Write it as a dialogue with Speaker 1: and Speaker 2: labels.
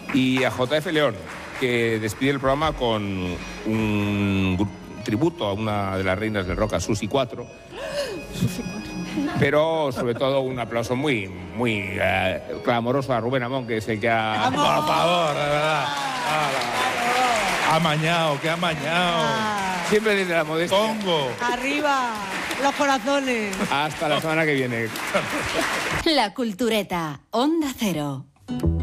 Speaker 1: Y a JF León, que despide el programa con un tributo a una de las reinas del rock, a Susi 4. Pero sobre todo un aplauso muy clamoroso a Rubén Amón, que es el que ha...
Speaker 2: Por favor, de verdad. Amañado, qué amañado.
Speaker 1: Siempre desde la modestia.
Speaker 2: Congo.
Speaker 3: Arriba, los corazones.
Speaker 1: Hasta la semana que viene.
Speaker 4: La Cultureta, Onda Cero.